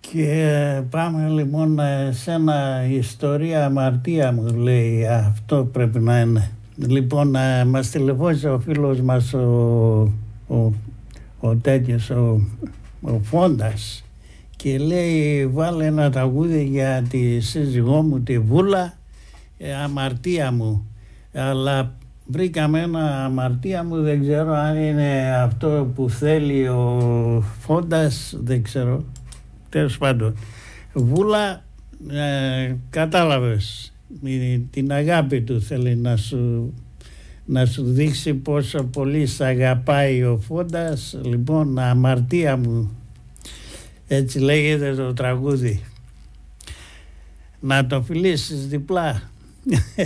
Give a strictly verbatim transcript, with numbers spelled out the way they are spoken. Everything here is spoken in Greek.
Και πάμε λοιπόν σε ένα ιστορία αμαρτία μου, λέει, αυτό πρέπει να είναι. Λοιπόν, μας τηλεφώνησε ο φίλος μας ο, ο, ο τέτοιος, ο, ο Φόντας, και λέει βάλε ένα τραγούδι για τη σύζυγό μου τη Βούλα, ε, αμαρτία μου. Αλλά βρήκαμε ένα αμαρτία μου, δεν ξέρω αν είναι αυτό που θέλει ο Φόντας, δεν ξέρω. Τέλος πάντων, Βούλα, ε, κατάλαβες, την αγάπη του θέλει να σου, να σου δείξει πόσο πολύ σ' αγαπάει ο Φόντας. Λοιπόν, αμαρτία μου, έτσι λέγεται το τραγούδι. Να το φιλήσεις διπλά.